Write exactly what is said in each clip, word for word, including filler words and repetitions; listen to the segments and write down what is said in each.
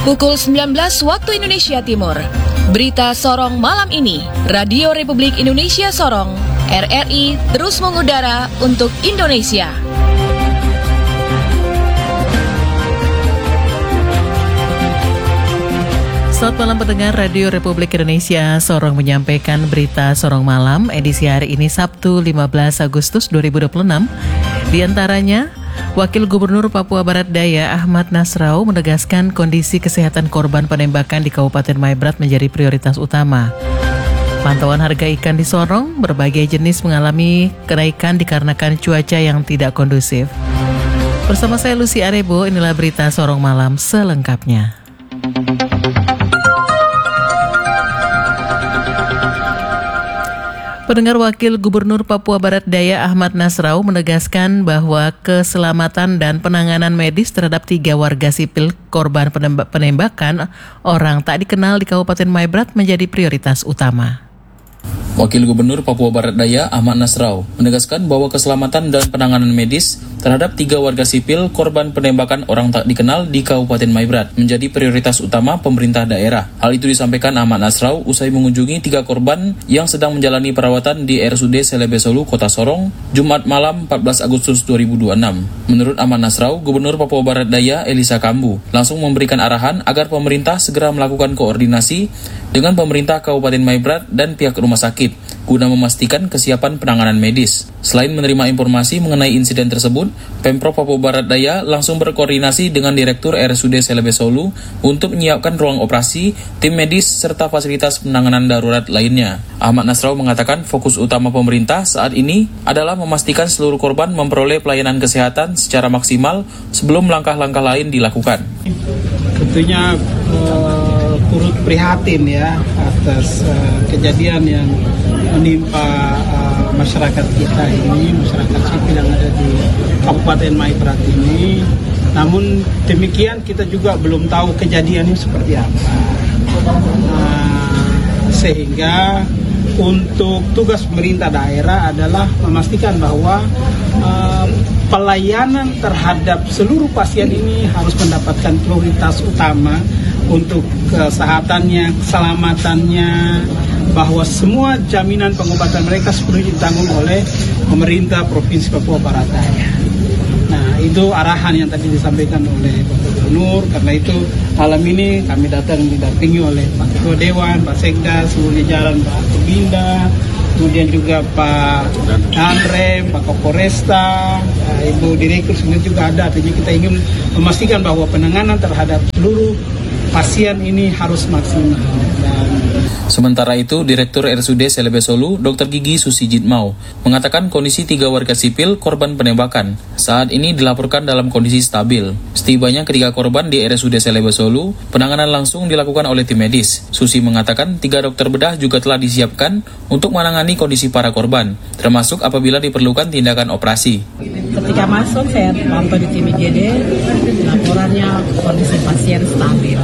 Pukul sembilan belas waktu Indonesia Timur. Berita Sorong malam ini, Radio Republik Indonesia Sorong, R R I terus mengudara untuk Indonesia. Selamat malam pendengar Radio Republik Indonesia Sorong menyampaikan berita Sorong malam edisi hari ini Sabtu lima belas Agustus dua ribu dua puluh enam. Di antaranya, Wakil Gubernur Papua Barat Daya Ahmad Nasrau menegaskan kondisi kesehatan korban penembakan di Kabupaten Maibrat menjadi prioritas utama. Pantauan harga ikan di Sorong, berbagai jenis mengalami kenaikan dikarenakan cuaca yang tidak kondusif. Bersama saya Lucy Arebo, inilah berita Sorong malam selengkapnya. Pendengar, Wakil Gubernur Papua Barat Daya Ahmad Nasrau menegaskan bahwa keselamatan dan penanganan medis terhadap tiga warga sipil korban penembakan orang tak dikenal di Kabupaten Maibrat menjadi prioritas utama. Wakil Gubernur Papua Barat Daya Ahmad Nasrau menegaskan bahwa keselamatan dan penanganan medis terhadap tiga warga sipil korban penembakan orang tak dikenal di Kabupaten Maibrat menjadi prioritas utama pemerintah daerah. Hal itu disampaikan Ahmad Nasrau usai mengunjungi tiga korban yang sedang menjalani perawatan di R S U D Selebesolu, Kota Sorong, Jumat malam empat belas Agustus dua ribu dua puluh enam. Menurut Ahmad Nasrau, Gubernur Papua Barat Daya Elisa Kambu langsung memberikan arahan agar pemerintah segera melakukan koordinasi dengan pemerintah Kabupaten Maibrat dan pihak rumah sakit guna memastikan kesiapan penanganan medis. Selain menerima informasi mengenai insiden tersebut, Pemprov Papua Barat Daya langsung berkoordinasi dengan Direktur R S U D Selebesolu untuk menyiapkan ruang operasi, tim medis, serta fasilitas penanganan darurat lainnya. Ahmad Nasrau mengatakan fokus utama pemerintah saat ini adalah memastikan seluruh korban memperoleh pelayanan kesehatan secara maksimal sebelum langkah-langkah lain dilakukan. Tentunya uh, turut prihatin ya atas uh, kejadian yang menimpa uh, masyarakat kita ini, masyarakat sipil yang ada di Kabupaten Maibrat ini. Namun demikian kita juga belum tahu kejadiannya seperti apa. Uh, sehingga untuk tugas pemerintah daerah adalah memastikan bahwa uh, pelayanan terhadap seluruh pasien ini harus mendapatkan prioritas utama untuk kesehatannya, keselamatannya, bahwa semua jaminan pengobatan mereka sepenuhnya ditanggung oleh pemerintah Provinsi Papua Barat Daya. Nah, itu arahan yang tadi disampaikan oleh Bapak Gubernur. Karena itu malam ini kami datang didampingi oleh Pak Ketua Dewan, Pak Sekda, seluruh jajaran Pak Kebinda, kemudian juga Pak Andre, Pak Kapolresta, Ibu Direktur sebenarnya juga ada. Jadi kita ingin memastikan bahwa penanganan terhadap seluruh pasien ini harus maksimal. Dan sementara itu, Direktur R S U D Selebesolu, Dokter Gigi Susi Jitmau, mengatakan kondisi tiga warga sipil korban penembakan saat ini dilaporkan dalam kondisi stabil. Setibanya ketiga korban di R S U D Selebesolu, penanganan langsung dilakukan oleh tim medis. Susi mengatakan tiga dokter bedah juga telah disiapkan untuk menangani kondisi para korban, termasuk apabila diperlukan tindakan operasi. Ketika masuk, saya pantau di tim I G D, laporannya kondisi pasien stabil.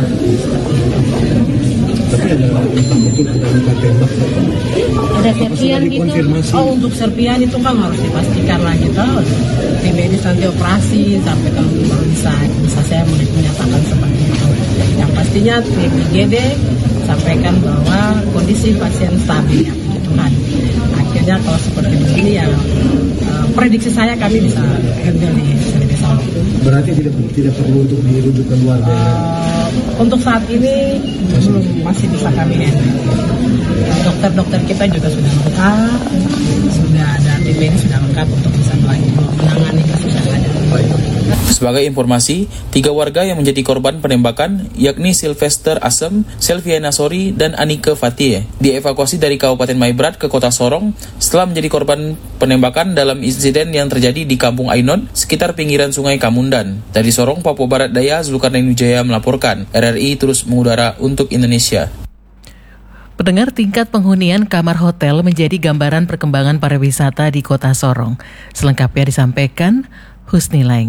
Tapi ada betul ada luka tembak. Ada serpian gitu. Oh, untuk serpian itu kan harus dipastikan lagi tuh. Tim medis nanti operasi sampai kalau baru bisa bisa saya menyatakan seperti itu. Yang pastinya tim I G D sampaikan bahwa kondisi pasien stabil ya, Tuhan. Akhirnya kalau seperti begini ya uh, prediksi saya kami bisa handle di Selebesolu. Berarti tidak tidak perlu untuk dirujuk keluarga. Uh, untuk saat ini belum masih bisa kami handle. Dokter-dokter kita juga sudah lengkap, sudah ada tim medis sudah lengkap untuk bisa menangani kasus yang ada. Sebagai informasi, tiga warga yang menjadi korban penembakan, yakni Sylvester Asem, Selviana Sori, dan Anike Fatie, dievakuasi dari Kabupaten Maibrat ke Kota Sorong setelah menjadi korban penembakan dalam insiden yang terjadi di Kampung Ainon, sekitar pinggiran Sungai Kamundan. Dari Sorong, Papua Barat Daya, Zulkarnain Wijaya melaporkan. R R I terus mengudara untuk Indonesia. Pendengar, tingkat penghunian kamar hotel menjadi gambaran perkembangan pariwisata di Kota Sorong. Selengkapnya disampaikan Husni Laing.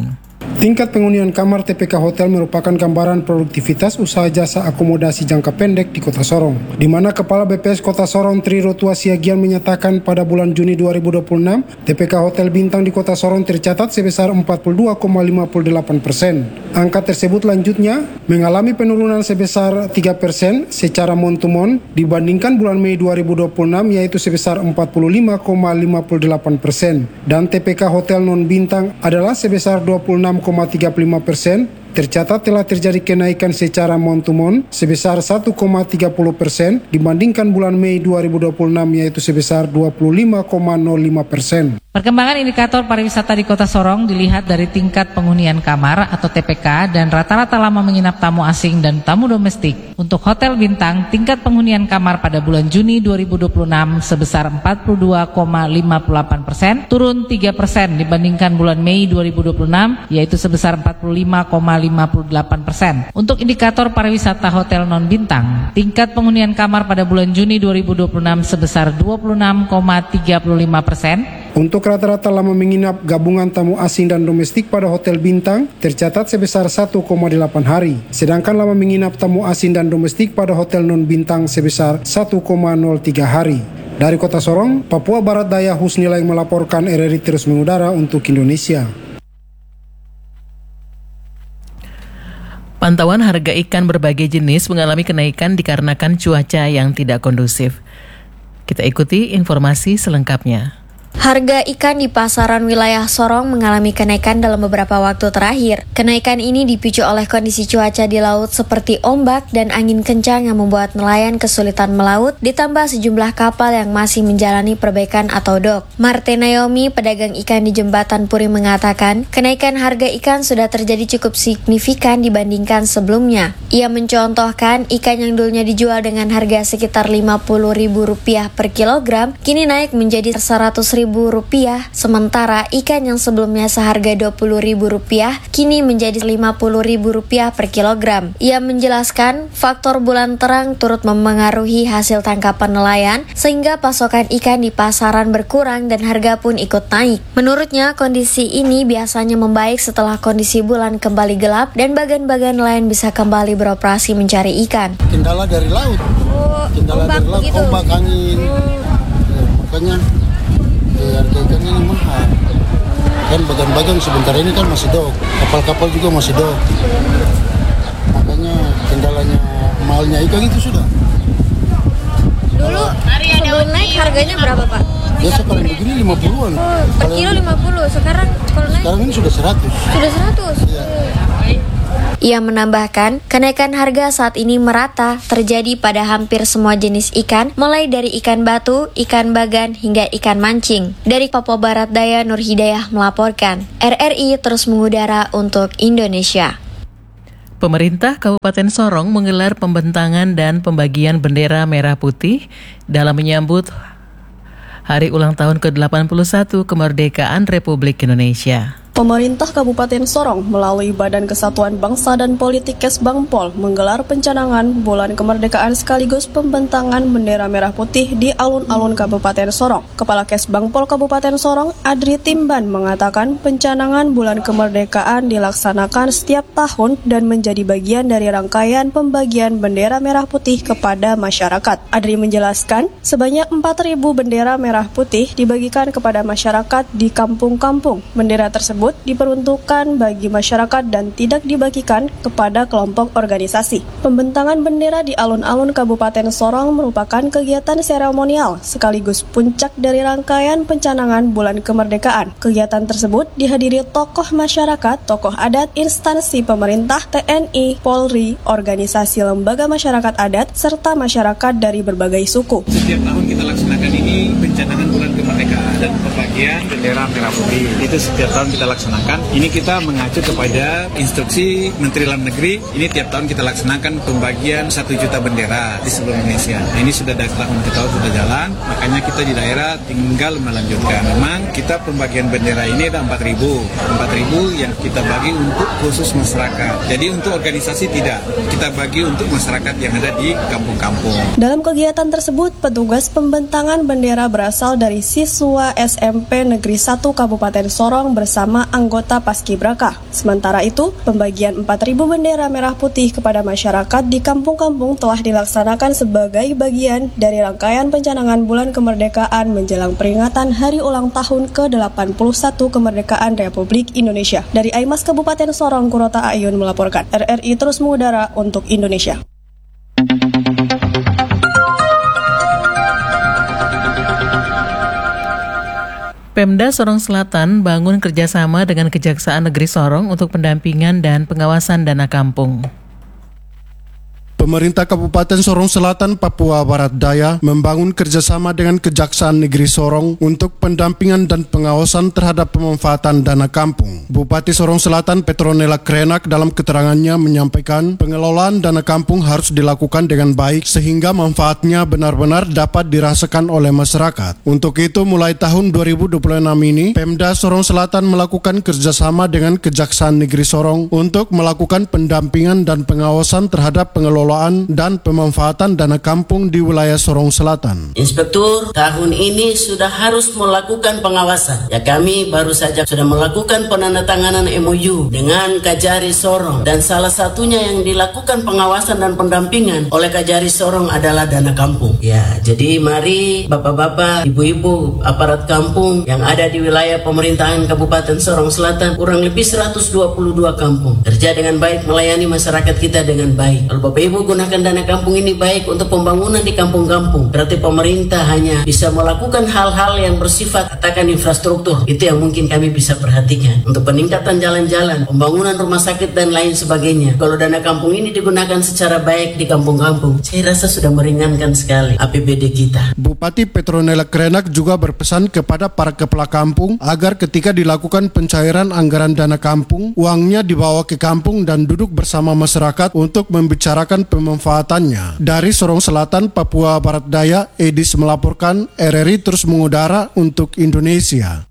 Tingkat penghunian kamar T P K Hotel merupakan gambaran produktivitas usaha jasa akomodasi jangka pendek di Kota Sorong, di mana Kepala B P S Kota Sorong Tri Rotua Siagian menyatakan pada bulan Juni dua ribu dua puluh enam, T P K Hotel Bintang di Kota Sorong tercatat sebesar empat puluh dua koma lima delapan persen. Angka tersebut lanjutnya mengalami penurunan sebesar tiga persen secara mon-to-mon dibandingkan bulan Mei dua ribu dua puluh enam, yaitu sebesar empat puluh lima koma lima delapan persen. Dan T P K Hotel non-Bintang adalah sebesar dua puluh enam koma tiga puluh lima persen. Tercatat telah terjadi kenaikan secara mon-to-mon sebesar satu koma tiga puluh persen dibandingkan bulan Mei dua ribu dua puluh enam, yaitu sebesar dua puluh lima koma nol lima persen. Perkembangan indikator pariwisata di Kota Sorong dilihat dari tingkat penghunian kamar atau T P K dan rata-rata lama menginap tamu asing dan tamu domestik. Untuk Hotel Bintang, tingkat penghunian kamar pada bulan Juni dua ribu dua puluh enam sebesar empat puluh dua koma lima delapan persen, turun tiga persen dibandingkan bulan Mei dua ribu dua puluh enam, yaitu sebesar empat puluh lima koma lima delapan persen. Untuk indikator pariwisata hotel non-bintang, tingkat penghunian kamar pada bulan Juni dua ribu dua puluh enam sebesar dua puluh enam koma tiga lima persen. Untuk rata-rata lama menginap gabungan tamu asing dan domestik pada Hotel Bintang tercatat sebesar satu koma delapan hari, sedangkan lama menginap tamu asing dan domestik pada Hotel non-bintang sebesar satu koma nol tiga hari. Dari Kota Sorong, Papua Barat Daya, Husnila yang melaporkan, R R I terus mengudara untuk Indonesia. Pantauan harga ikan berbagai jenis mengalami kenaikan dikarenakan cuaca yang tidak kondusif. Kita ikuti informasi selengkapnya. Harga ikan di pasaran wilayah Sorong mengalami kenaikan dalam beberapa waktu terakhir. Kenaikan ini dipicu oleh kondisi cuaca di laut seperti ombak dan angin kencang yang membuat nelayan kesulitan melaut, ditambah sejumlah kapal yang masih menjalani perbaikan atau dok. Marte Naomi, pedagang ikan di Jembatan Puri, mengatakan kenaikan harga ikan sudah terjadi cukup signifikan dibandingkan sebelumnya. Ia mencontohkan ikan yang dulunya dijual dengan harga sekitar lima puluh ribu rupiah per kilogram, kini naik menjadi seratus ribu rupiah, sementara ikan yang sebelumnya seharga dua puluh ribu rupiah kini menjadi lima puluh ribu rupiah per kilogram. Ia menjelaskan faktor bulan terang turut memengaruhi hasil tangkapan nelayan sehingga pasokan ikan di pasaran berkurang dan harga pun ikut naik. Menurutnya kondisi ini biasanya membaik setelah kondisi bulan kembali gelap dan bagan-bagan nelayan bisa kembali beroperasi mencari ikan. Kendala dari laut, oh, kendala ombak dari laut, begitu. Ombak angin, hmm. ya, makanya harga ikan ini mahal. Kan bagan-bagan sebentar ini kan masih dok, kapal-kapal juga masih dok. Makanya kendalanya mahalnya ikan itu sudah. Dulu sebelum naik harganya berapa Pak? Biasa kalau begini lima puluhan. Oh, per kilo lima puluh, sekarang kalau naik? Sekarang ini sudah seratus. Sudah seratus? Iya. Ia menambahkan, kenaikan harga saat ini merata terjadi pada hampir semua jenis ikan, mulai dari ikan batu, ikan bagan, hingga ikan mancing. Dari Papua Barat Daya, Nur Hidayah melaporkan. R R I terus mengudara untuk Indonesia. Pemerintah Kabupaten Sorong menggelar pembentangan dan pembagian bendera merah putih dalam menyambut Hari Ulang Tahun ke delapan puluh satu Kemerdekaan Republik Indonesia. Pemerintah Kabupaten Sorong melalui Badan Kesatuan Bangsa dan Politik Kesbangpol menggelar pencanangan Bulan Kemerdekaan sekaligus pembentangan bendera merah putih di alun-alun Kabupaten Sorong. Kepala Kesbangpol Kabupaten Sorong, Adri Timban, mengatakan pencanangan Bulan Kemerdekaan dilaksanakan setiap tahun dan menjadi bagian dari rangkaian pembagian bendera merah putih kepada masyarakat. Adri menjelaskan, sebanyak empat ribu bendera merah putih dibagikan kepada masyarakat di kampung-kampung. Bendera tersebut diperuntukkan bagi masyarakat dan tidak dibagikan kepada kelompok organisasi. Pembentangan bendera di alun-alun Kabupaten Sorong merupakan kegiatan seremonial sekaligus puncak dari rangkaian pencanangan Bulan Kemerdekaan. Kegiatan tersebut dihadiri tokoh masyarakat, tokoh adat, instansi pemerintah, T N I, Polri, organisasi lembaga masyarakat adat, serta masyarakat dari berbagai suku. Setiap tahun kita laksanakan ini pencanangan Bulan Kemerdekaan dan pembagian bendera merah putih. Itu setiap tahun kita laksanakan. Ini kita mengacu kepada instruksi Menteri Dalam Negeri. Ini tiap tahun kita laksanakan pembagian satu juta bendera di seluruh Indonesia. Nah, ini sudah dari tahun ke tahun sudah jalan. Makanya kita di daerah tinggal melanjutkan. Memang kita pembagian bendera ini ada empat ribu. empat ribu yang kita bagi untuk khusus masyarakat. Jadi untuk organisasi tidak. Kita bagi untuk masyarakat yang ada di kampung-kampung. Dalam kegiatan tersebut, petugas pembentangan bendera berasal dari siswa S M P Negeri satu Kabupaten Sorong bersama bersama anggota Paskibraka. Sementara itu, pembagian empat ribu bendera merah putih kepada masyarakat di kampung-kampung telah dilaksanakan sebagai bagian dari rangkaian pencanangan bulan kemerdekaan menjelang peringatan hari ulang tahun ke delapan puluh satu kemerdekaan Republik Indonesia. Dari Aimas Kabupaten Sorong, Kurota Ayun melaporkan. R R I terus mengudara untuk Indonesia. Pemda Sorong Selatan bangun kerjasama dengan Kejaksaan Negeri Sorong untuk pendampingan dan pengawasan dana kampung. Pemerintah Kabupaten Sorong Selatan, Papua Barat Daya membangun kerjasama dengan Kejaksaan Negeri Sorong untuk pendampingan dan pengawasan terhadap pemanfaatan dana kampung. Bupati Sorong Selatan Petronella Krenak dalam keterangannya menyampaikan pengelolaan dana kampung harus dilakukan dengan baik sehingga manfaatnya benar-benar dapat dirasakan oleh masyarakat. Untuk itu mulai tahun dua ribu dua puluh enam ini, Pemda Sorong Selatan melakukan kerjasama dengan Kejaksaan Negeri Sorong untuk melakukan pendampingan dan pengawasan terhadap pengelolaan dan pemanfaatan dana kampung di wilayah Sorong Selatan. Inspektur tahun ini sudah harus melakukan pengawasan. Ya, kami baru saja sudah melakukan penandatanganan M O U dengan Kajari Sorong, dan salah satunya yang dilakukan pengawasan dan pendampingan oleh Kajari Sorong adalah dana kampung. Ya, jadi mari bapak-bapak, ibu-ibu, aparat kampung yang ada di wilayah pemerintahan Kabupaten Sorong Selatan, kurang lebih seratus dua puluh dua kampung, kerja dengan baik, melayani masyarakat kita dengan baik. Kalau Bapak Ibu gunakan dana kampung ini baik untuk pembangunan di kampung-kampung, berarti pemerintah hanya bisa melakukan hal-hal yang bersifat katakan infrastruktur. Itu yang mungkin kami bisa perhatikan untuk peningkatan jalan-jalan, pembangunan rumah sakit dan lain sebagainya. Kalau dana kampung ini digunakan secara baik di kampung-kampung, saya rasa sudah meringankan sekali A P B D kita. Bupati Petronella Krenak juga berpesan kepada para kepala kampung agar ketika dilakukan pencairan anggaran dana kampung, uangnya dibawa ke kampung dan duduk bersama masyarakat untuk membicarakan pemanfaatannya. Dari Sorong Selatan, Papua Barat Daya, Edis melaporkan. R R I terus mengudara untuk Indonesia.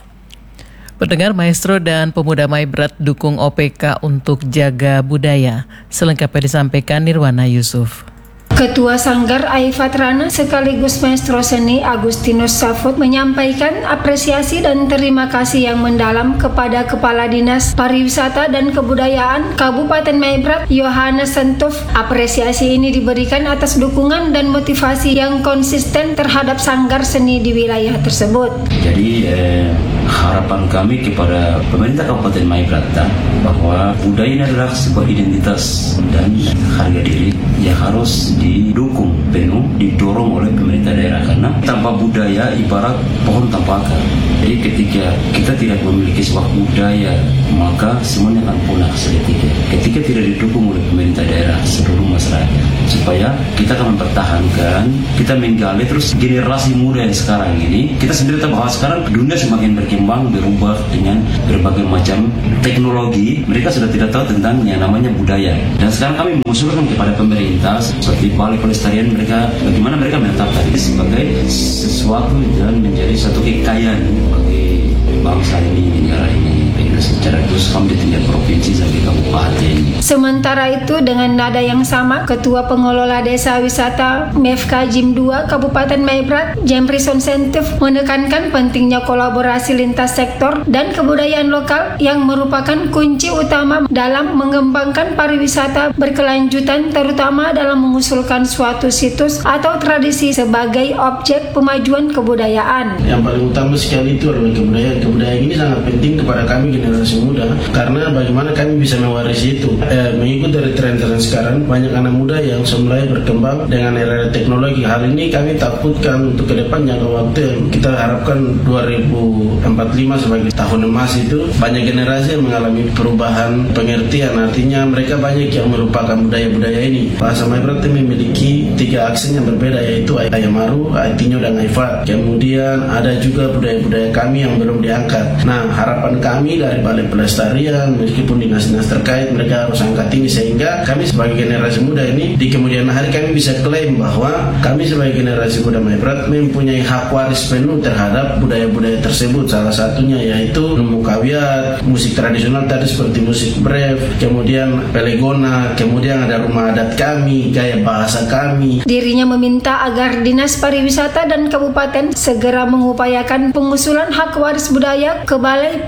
Pendengar, maestro dan pemuda Maibrat dukung O P K untuk jaga budaya. Selengkapnya disampaikan Nirwana Yusuf. Ketua Sanggar Aifatrana sekaligus maestro seni Agustinus Safut menyampaikan apresiasi dan terima kasih yang mendalam kepada Kepala Dinas Pariwisata dan Kebudayaan Kabupaten Maibrat, Yohanes Sentuf. Apresiasi ini diberikan atas dukungan dan motivasi yang konsisten terhadap sanggar seni di wilayah tersebut. Jadi eh, harapan kami kepada pemerintah Kabupaten Maibrat bahwa budaya ini adalah sebuah identitas dan harga diri yang harus didukung penuh, didorong oleh pemerintah daerah, karena tanpa budaya ibarat pohon tanpa akar. Jadi ketika kita tidak memiliki sebuah budaya, maka semuanya akan punah seketika. Ketika tidak didukung oleh pemerintah daerah, seluruh masyarakat, supaya kita akan mempertahankan, kita menggali terus generasi muda yang sekarang ini. Kita sendiri tahu bahwa sekarang dunia semakin berkembang, berubah dengan berbagai macam teknologi. Mereka sudah tidak tahu tentang yang namanya budaya. Dan sekarang kami mengusulkan kepada pemerintah seperti Balai Pelestarian, mereka bagaimana mereka menetapkan ini sebagai sesuatu dan menjadi satu kekayaan bagi bangsa ini, negara ini. Secara khusus kami di tingkat provinsi sampai kabupaten. Sementara itu dengan nada yang sama, Ketua Pengelola Desa Wisata M F K Jim dua Kabupaten Maibrat, Jemrison Sentuf, menekankan pentingnya kolaborasi lintas sektor dan kebudayaan lokal yang merupakan kunci utama dalam mengembangkan pariwisata berkelanjutan, terutama dalam mengusulkan suatu situs atau tradisi sebagai objek pemajuan kebudayaan. Yang paling utama sekali itu adalah kebudayaan. Kebudayaan ini sangat penting kepada kami generasi muda, karena bagaimana kami bisa mewarisi itu. Eh, mengikut dari tren-tren sekarang, banyak anak muda yang mulai berkembang dengan era teknologi. Hal ini kami takutkan untuk ke depan jangka waktu yang kita harapkan dua ribu empat puluh lima sebagai tahun emas itu, banyak generasi yang mengalami perubahan pengertian. Artinya mereka banyak yang merupakan budaya-budaya ini. Bahasa Maibrat memiliki tiga aksen yang berbeda, yaitu Ayamaru, Aitinyo, dan Aifat. Kemudian ada juga budaya-budaya kami yang belum diangkat. Nah, harapan kami dari Balai Pelestarian, meskipun dinas-dinas terkait, mereka harus angkat ini sehingga kami sebagai generasi muda ini di kemudian hari kami bisa klaim bahwa kami sebagai generasi muda Maibrat mempunyai hak waris penuh terhadap budaya-budaya tersebut. Salah satunya yaitu mukawiat, musik tradisional tadi seperti musik brev, kemudian pelegona, kemudian ada rumah adat kami, gaya bahasa kami. Dirinya meminta agar Dinas Pariwisata dan Kabupaten segera mengupayakan pengusulan hak waris budaya ke Balai Pelestarian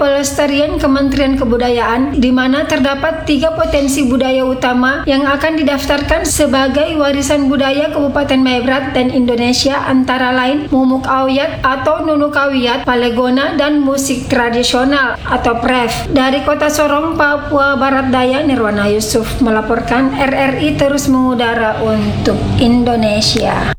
Pelestarian Kementerian Kebudayaan, di mana terdapat tiga potensi budaya utama yang akan didaftarkan sebagai warisan budaya Kabupaten Maibrat dan Indonesia, antara lain Mumuk Auyat atau Nunuk Auyat, Palegona, dan musik tradisional atau P R E F. Dari Kota Sorong, Papua Barat Daya, Nirwana Yusuf melaporkan. R R I terus mengudara untuk Indonesia.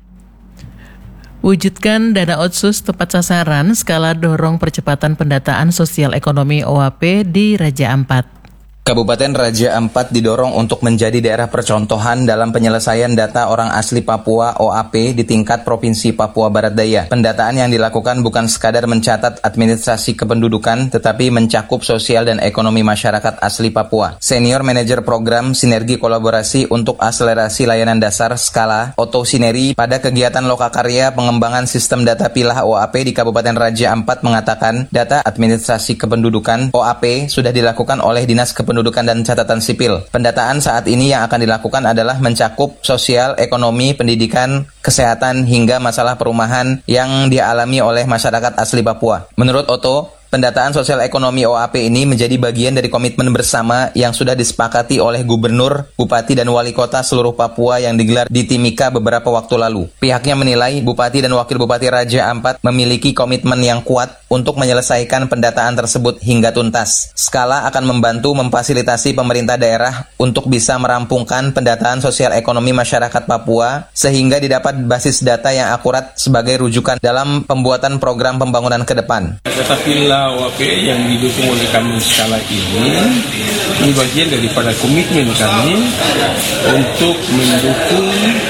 Wujudkan dana otsus tepat sasaran, skala dorong percepatan pendataan sosial ekonomi O A P di Raja Ampat. Kabupaten Raja Ampat didorong untuk menjadi daerah percontohan dalam penyelesaian data orang asli Papua O A P di tingkat Provinsi Papua Barat Daya. Pendataan yang dilakukan bukan sekadar mencatat administrasi kependudukan, tetapi mencakup sosial dan ekonomi masyarakat asli Papua. Senior Manager Program Sinergi Kolaborasi untuk Akselerasi Layanan Dasar Skala, Otto Sineri, pada kegiatan lokakarya pengembangan sistem data pilah O A P di Kabupaten Raja Ampat mengatakan data administrasi kependudukan O A P sudah dilakukan oleh Dinas Kependudukan Pendudukan dan Catatan Sipil. Pendataan saat ini yang akan dilakukan adalah mencakup sosial, ekonomi, pendidikan, kesehatan, hingga masalah perumahan yang dialami oleh masyarakat asli Papua. Menurut Otto, pendataan sosial ekonomi O A P ini menjadi bagian dari komitmen bersama yang sudah disepakati oleh Gubernur, Bupati, dan Wali Kota seluruh Papua yang digelar di Timika beberapa waktu lalu. Pihaknya menilai Bupati dan Wakil Bupati Raja Ampat memiliki komitmen yang kuat untuk menyelesaikan pendataan tersebut hingga tuntas. Skala akan membantu memfasilitasi pemerintah daerah untuk bisa merampungkan pendataan sosial ekonomi masyarakat Papua sehingga didapat basis data yang akurat sebagai rujukan dalam pembuatan program pembangunan ke depan. Tetapi O A P yang didukung oleh kami skala ini, ini bagian daripada komitmen kami untuk mendukung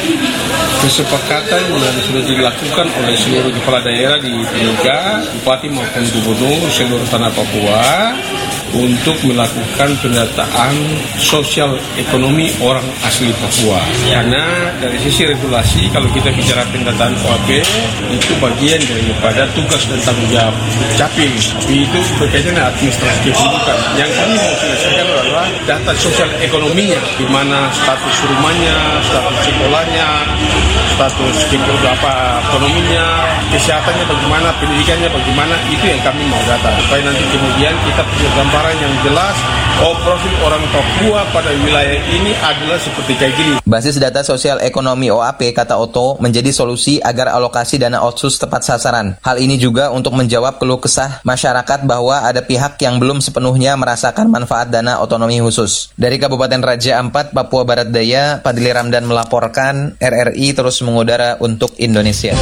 kesepakatan yang sudah dilakukan oleh seluruh kepala daerah di Timika, Bupati maupun Gubernur seluruh tanah Papua untuk melakukan pendataan sosial ekonomi orang asli Papua. Karena dari sisi regulasi, kalau kita bicara pendataan O A P, itu bagian daripada tugas dan tanggung jawab Capim. Tapi itu berkaitan dengan administrasi kependudukan. Yang kami mau selesaikan adalah data sosial ekonominya, di mana status rumahnya, status sekolahnya, status apa ekonominya, kesehatannya bagaimana, pendidikannya bagaimana, itu yang kami mau data. Supaya nanti kemudian kita punya gambaran yang jelas, oh profil orang Papua pada wilayah ini adalah seperti kayak gini. Basis data sosial ekonomi O A P, kata Otto, menjadi solusi agar alokasi dana otsus tepat sasaran. Hal ini juga untuk menjawab keluh kesah masyarakat bahwa ada pihak yang belum sepenuhnya merasakan manfaat dana otonomi khusus. Dari Kabupaten Raja Ampat, Papua Barat Daya, Padli Ramdan melaporkan. R R I terus mengudara untuk Indonesia.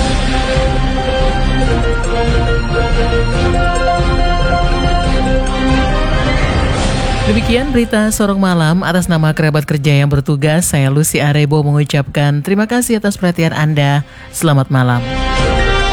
Demikian berita Sorong Malam. Atas nama kerabat kerja yang bertugas, saya Lucy Arebo mengucapkan terima kasih atas perhatian Anda. Selamat malam.